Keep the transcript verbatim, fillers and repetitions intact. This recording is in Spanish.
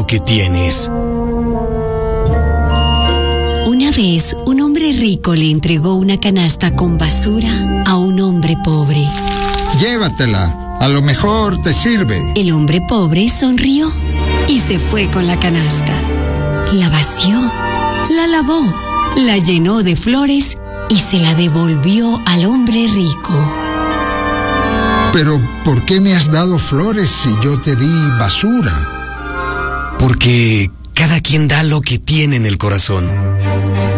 que tienes. Una vez, un hombre rico le entregó una canasta con basura a un hombre pobre. Llévatela, a lo mejor te sirve. El hombre pobre sonrió y se fue con la canasta. La vació, la lavó, la llenó de flores y se la devolvió al hombre rico. Pero, ¿por qué me has dado flores si yo te di basura? Porque cada quien da lo que tiene en el corazón.